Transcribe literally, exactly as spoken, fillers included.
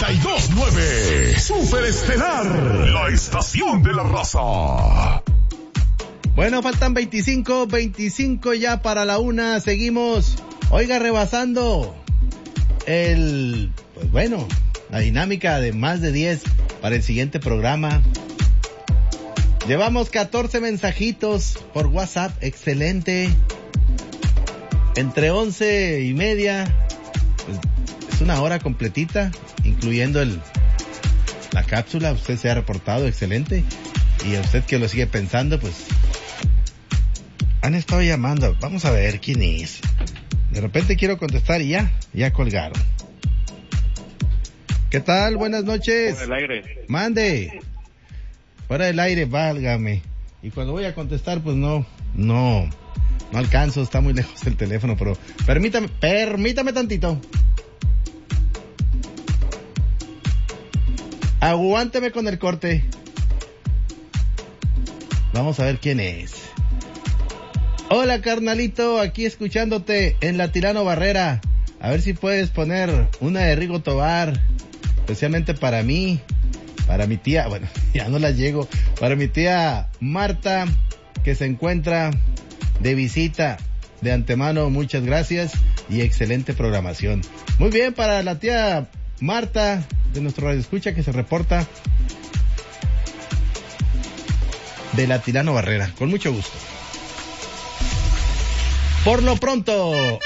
noventa y dos punto nueve. Super Estelar, la estación de la raza. Bueno, faltan veinticinco, veinticinco ya para la una. Seguimos, oiga, rebasando el, pues bueno, la dinámica de más de diez para el siguiente programa. Llevamos catorce mensajitos por WhatsApp, excelente. Entre once y media, pues, es una hora completita, incluyendo el la cápsula. Usted se ha reportado, excelente. Y a usted que lo sigue pensando, pues han estado llamando. Vamos a ver quién es. De repente quiero contestar y ya, ya colgaron. ¿Qué tal? Buenas noches. Fuera del aire. Mande. Fuera del aire, válgame. Y cuando voy a contestar, pues no, no, no alcanzo, está muy lejos el teléfono, pero permítame, permítame tantito. Aguánteme con el corte. Vamos a ver quién es. Hola, carnalito, aquí escuchándote en la Tirano Barrera. A ver si puedes poner una de Rigo Tobar, especialmente para mí, para mi tía, bueno, ya no la llego, para mi tía Marta, que se encuentra de visita. De antemano, muchas gracias y excelente programación. Muy bien, para la tía Marta, de nuestro radio escucha, que se reporta de la Tirano Barrera, con mucho gusto. Por lo pronto,